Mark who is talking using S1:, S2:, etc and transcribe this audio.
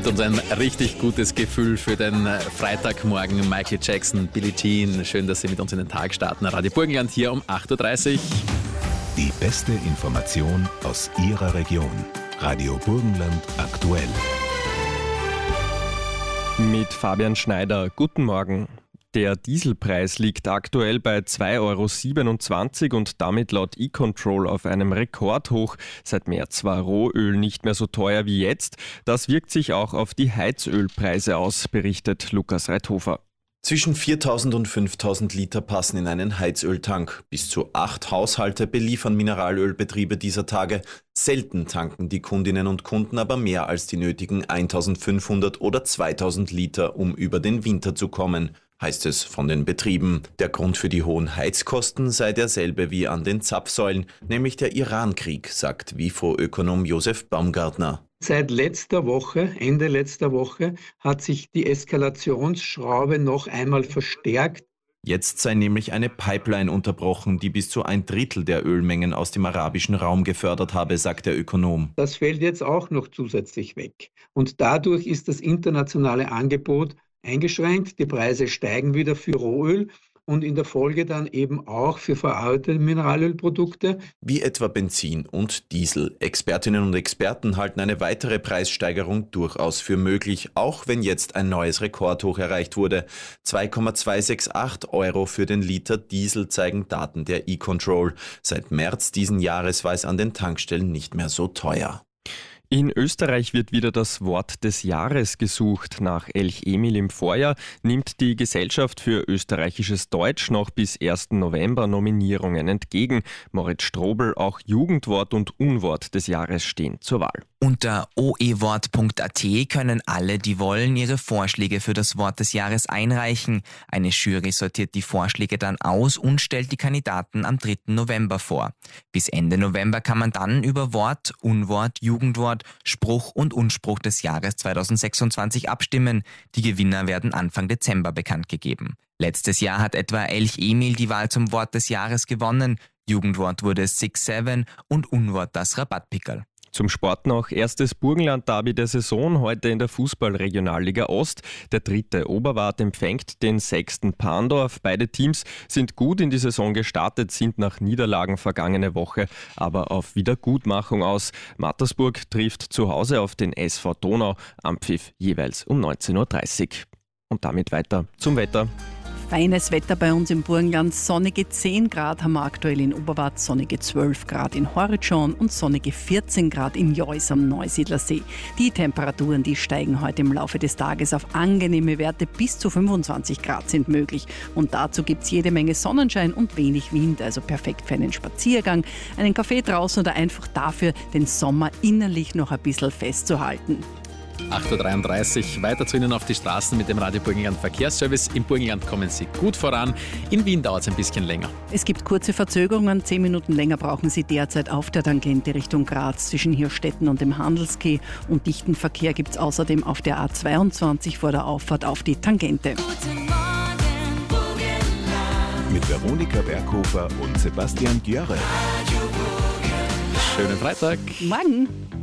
S1: Gibt uns ein richtig gutes Gefühl für den Freitagmorgen. Michael Jackson, Billie Jean, schön, dass Sie mit uns in den Tag starten. Radio Burgenland hier um 8.30 Uhr.
S2: Die beste Information aus Ihrer Region. Radio Burgenland aktuell.
S3: Mit Fabian Schneider. Guten Morgen. Der Dieselpreis liegt aktuell bei 2,27 € und damit laut E-Control auf einem Rekordhoch. Seit März war Rohöl nicht mehr so teuer wie jetzt. Das wirkt sich auch auf die Heizölpreise aus, berichtet Lukas Reithofer.
S4: Zwischen 4.000 und 5.000 Liter passen in einen Heizöltank. Bis zu 8 Haushalte beliefern Mineralölbetriebe dieser Tage. Selten tanken die Kundinnen und Kunden aber mehr als die nötigen 1.500 oder 2.000 Liter, um über den Winter zu kommen, heißt es von den Betrieben. Der Grund für die hohen Heizkosten sei derselbe wie an den Zapfsäulen, nämlich der Irankrieg, sagt WIFO-Ökonom Josef Baumgartner.
S5: Seit Ende letzter Woche, hat sich die Eskalationsschraube noch einmal verstärkt.
S4: Jetzt sei nämlich eine Pipeline unterbrochen, die bis zu 1/3 der Ölmengen aus dem arabischen Raum gefördert habe, sagt der Ökonom.
S5: Das fällt jetzt auch noch zusätzlich weg. Und dadurch ist das internationale Angebot eingeschränkt. Die Preise steigen wieder für Rohöl und in der Folge dann eben auch für verarbeitete Mineralölprodukte.
S4: Wie etwa Benzin und Diesel. Expertinnen und Experten halten eine weitere Preissteigerung durchaus für möglich, auch wenn jetzt ein neues Rekordhoch erreicht wurde. 2,268 € für den Liter Diesel zeigen Daten der E-Control. Seit März diesen Jahres war es an den Tankstellen nicht mehr so teuer.
S3: In Österreich wird wieder das Wort des Jahres gesucht. Nach Elch Emil im Vorjahr nimmt die Gesellschaft für österreichisches Deutsch noch bis 1. November Nominierungen entgegen. Moritz Strobel, auch Jugendwort und Unwort des Jahres stehen zur Wahl.
S6: Unter oewort.at können alle, die wollen, ihre Vorschläge für das Wort des Jahres einreichen. Eine Jury sortiert die Vorschläge dann aus und stellt die Kandidaten am 3. November vor. Bis Ende November kann man dann über Wort, Unwort, Jugendwort, Spruch und Unspruch des Jahres 2026 abstimmen. Die Gewinner werden Anfang Dezember bekannt gegeben. Letztes Jahr hat etwa Elch Emil die Wahl zum Wort des Jahres gewonnen. Jugendwort wurde 6-7 und Unwort das Rabattpickerl.
S3: Zum Sport noch erstes Burgenland-Derby der Saison, heute in der Fußball-Regionalliga Ost. Der 3. Oberwart empfängt den 6. Pandorf. Beide Teams sind gut in die Saison gestartet, sind nach Niederlagen vergangene Woche aber auf Wiedergutmachung aus. Mattersburg trifft zu Hause auf den SV Donau, Anpfiff jeweils um 19.30 Uhr. Und damit weiter zum Wetter.
S7: Feines Wetter bei uns im Burgenland. Sonnige 10 Grad haben wir aktuell in Oberwart, sonnige 12 Grad in Horritschon und sonnige 14 Grad in Jois am Neusiedlersee. Die Temperaturen, die steigen heute im Laufe des Tages auf angenehme Werte. Bis zu 25 Grad sind möglich. Und dazu gibt es jede Menge Sonnenschein und wenig Wind. Also perfekt für einen Spaziergang, einen Kaffee draußen oder einfach dafür, den Sommer innerlich noch ein bisschen festzuhalten.
S1: 8.33 Uhr, weiter zu Ihnen auf die Straßen mit dem Radio Burgenland Verkehrsservice. Im Burgenland kommen Sie gut voran, in Wien dauert es ein bisschen länger.
S7: Es gibt kurze Verzögerungen, 10 Minuten länger brauchen Sie derzeit auf der Tangente Richtung Graz zwischen Hirstetten und dem Handelskeh. Und dichten Verkehr gibt es außerdem auf der A22 vor der Auffahrt auf die Tangente.
S2: Guten Morgen, Burgenland. Mit Veronika Berghofer und Sebastian Gjörre.
S1: Schönen Freitag.
S7: Morgen.